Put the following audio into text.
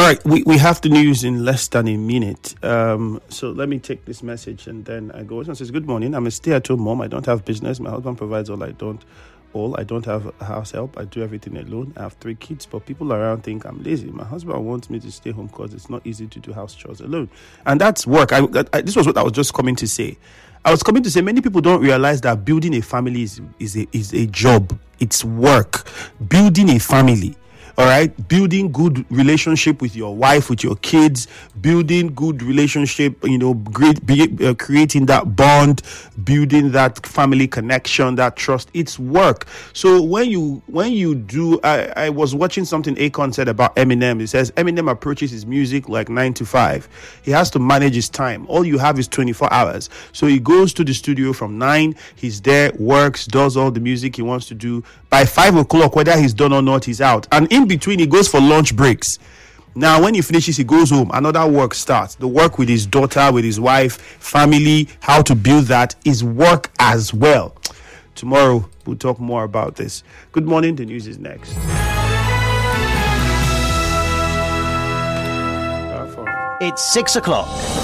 All right, we have the news in less than a minute. So let me take this message and then I go. It says, "Good morning. I'm a stay-at-home mom. I don't have business. My husband provides all. I don't have house help. I do everything alone. I have 3 kids, but people around think I'm lazy. My husband wants me to stay home because it's not easy to do house chores alone." And that's work. This was what I was just coming to say. I was coming to say many people don't realize that building a family is a job. It's work. Building a family. All right, building good relationship with your wife, with your kids, building good relationship, creating that bond, building that family connection, that trust. It's work. So when you do, I was watching something Akon said about Eminem. It says Eminem approaches his music like 9 to 5. He has to manage his time. All you have is 24 hours. So he goes to the studio from 9. He's there, works, does all the music he wants to do. By 5 o'clock, whether he's done or not, he's out. And in between, he goes for lunch breaks. Now, when he finishes, he goes home. Another work starts. The work with his daughter, with his wife, family, how to build that is work as well. Tomorrow, we'll talk more about this. Good morning. The news is next. It's 6 o'clock.